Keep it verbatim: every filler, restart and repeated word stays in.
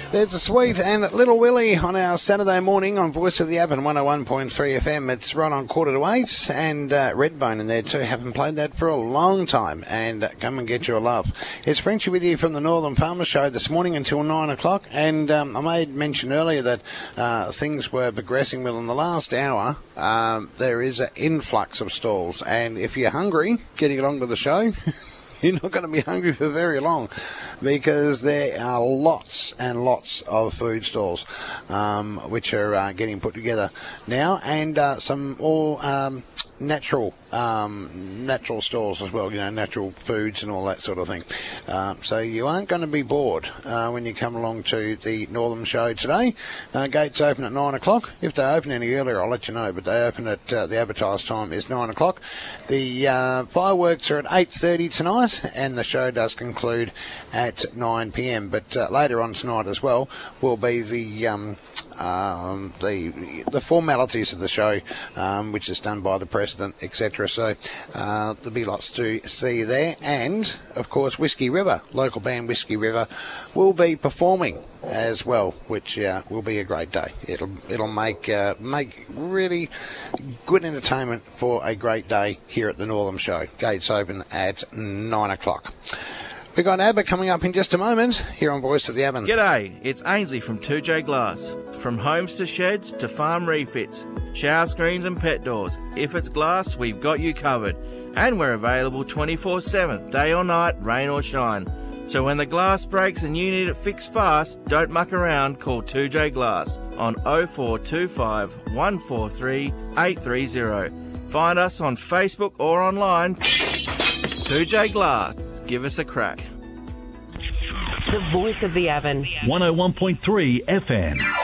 There's a Sweet and Little Willie on our Saturday morning on Voice of the Appen one oh one point three F M. It's right on quarter to eight, and uh, Redbone in there too. Haven't played that for a long time, and uh, come and get your love. It's Frenchy with you from the Northern Farmers Show this morning until nine o'clock, and um, I made mention earlier that uh, things were progressing well in the last hour. Um, there is an influx of stalls, and if you're hungry, getting along to the show... You're not going to be hungry for very long, because there are lots and lots of food stalls um, which are uh, getting put together now, and uh, some all um, natural um, natural stalls as well, you know, natural foods and all that sort of thing. Uh, so you aren't going to be bored uh, when you come along to the Northern Show today. Uh, gates open at nine o'clock. If they open any earlier, I'll let you know, but they open at uh, the advertised time is nine o'clock. The uh, fireworks are at eight thirty tonight, and the show does conclude at nine p m. But uh, later on tonight as well will be the um, um, the the formalities of the show, um, which is done by the president, et cetera. So uh, there'll be lots to see there, and of course Whiskey River, local band Whiskey River, will be performing as well, which uh, will be a great day. It'll it'll make uh, make really good entertainment for a great day here at the Northern Show. Gates open at nine o'clock. We've got ABBA coming up in just a moment here on Voice of the Appen. G'day, it's Ainsley from two J Glass. From homes to sheds to farm refits, shower screens and pet doors. If it's glass, we've got you covered. And we're available twenty-four seven, day or night, rain or shine. So when the glass breaks and you need it fixed fast, don't muck around, call two J Glass on oh four two five, one four three, eight three oh. Find us on Facebook or online. two J Glass. Give us a crack. The Voice of the Appen. one oh one point three F M.